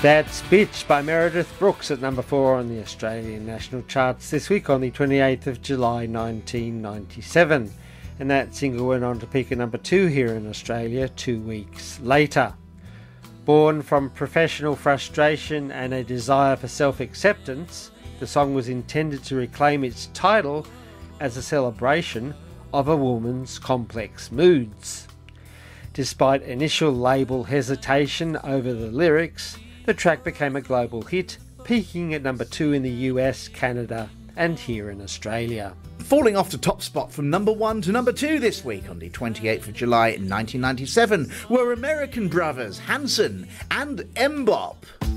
That's Bitch by Meredith Brooks at number 4 on the Australian national charts this week on the 28th of July 1997. And that single went on to peak at number 2 here in Australia 2 weeks later. Born from professional frustration and a desire for self-acceptance, the song was intended to reclaim its title as a celebration of a woman's complex moods. Despite initial label hesitation over the lyrics, the track became a global hit, peaking at number 2 in the US, Canada and here in Australia. Falling off the top spot from number 1 to number 2 this week on the 28th of July 1997 were American brothers Hanson and Mbop.